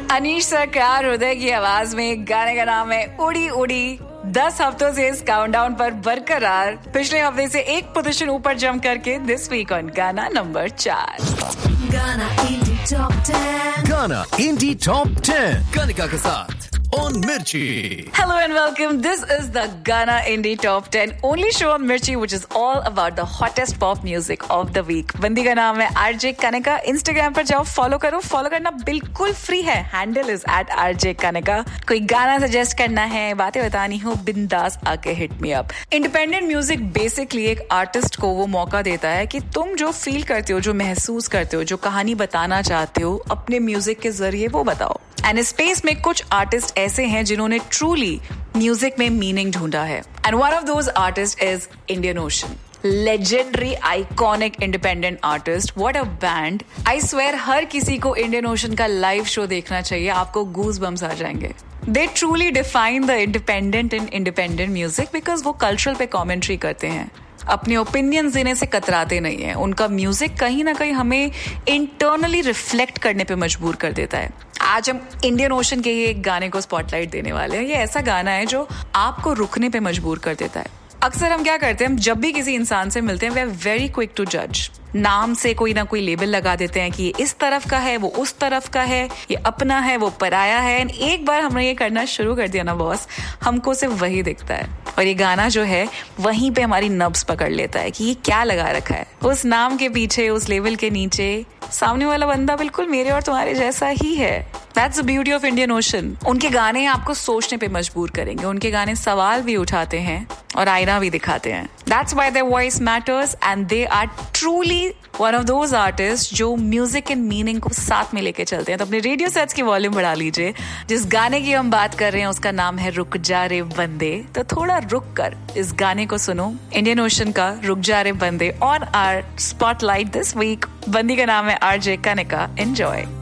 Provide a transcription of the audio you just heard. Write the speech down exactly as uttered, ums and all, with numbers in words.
अनीश सरकार हृदय की आवाज में गाने का नाम है उड़ी उड़ी। दस हफ्तों से इस काउंटडाउन पर बरकरार, पिछले हफ्ते से एक पोजीशन ऊपर जंप करके दिस वीक ऑन गाना नंबर चार। गाना इंडी टॉप टेन। गाना इंडी टॉप टेन कनिका के साथ on Mirchi. Hello and welcome. This is the Ghana Indie Top ten, only show on Mirchi which is all about the hottest pop music of the week. बंदी का नाम है RJ Kanika. Instagram पर जाओ, follow करो। Follow करना बिल्कुल free है। Handle is eight RJ Kanika. कोई गाना सजेस्ट करना है, बातें बतानी हो, बिंदास आके hit me up. Independent music basically एक आर्टिस्ट को वो मौका देता है कि तुम जो फील करते हो, जो महसूस करते हो, जो कहानी बताना चाहते हो, अपने म्यूजिक के जरिए वो बताओ। एंड इस स्पेस में कुछ आर्टिस्ट ऐसे हैं जिन्होंने ट्रूली म्यूजिक में मीनिंग ढूंढा है। And one of those artist is Indian ocean. Legendary iconic independent artist, what a band. I swear हर किसी को इंडियन ओशन का लाइव शो देखना चाहिए, आपको गूज बम्स आ जाएंगे। दे truly define the independent in independent music because वो cultural पे commentary करते हैं, अपने ओपिनियंस देने से कतराते नहीं है। उनका म्यूजिक कहीं ना कहीं हमें इंटरनली रिफ्लेक्ट करने पे मजबूर कर देता है। आज हम इंडियन ओशन के ही एक गाने को स्पॉटलाइट देने वाले हैं। ये ऐसा गाना है जो आपको रुकने पे मजबूर कर देता है। अक्सर हम क्या करते हैं, हम जब भी किसी इंसान से मिलते हैं we are very quick to जज। नाम से कोई ना कोई लेबल लगा देते हैं कि ये इस तरफ का है, वो उस तरफ का है, ये अपना है, वो पराया है। एंड एक बार हमने ये करना शुरू कर दिया ना बॉस, हमको सिर्फ वही दिखता है। और ये गाना जो है वहीं पे हमारी नब्ज पकड़ लेता है कि ये क्या लगा रखा है उस नाम के पीछे, उस लेवल के नीचे। सामने वाला बंदा बिल्कुल मेरे और तुम्हारे जैसा ही है। That's the beauty of Indian Ocean. उनके गाने आपको सोचने पे मजबूर करेंगे। उनके गाने सवाल भी उठाते हैं और आईना भी दिखाते हैं। That's why their voice matters and they are truly one of those artists जो म्यूजिक एंड मीनिंग को साथ में लेके चलते हैं। तो अपने रेडियो सेट्स की वॉल्यूम बढ़ा लीजिए। जिस गाने की हम बात कर रहे हैं उसका नाम है रुक जा रे बंदे। तो थोड़ा रुक कर इस गाने को सुनो, इंडियन ओशन का रुक जा रे बंदे on our spotlight this week. बंदी का नाम है आरजे कनिका। एंजॉय।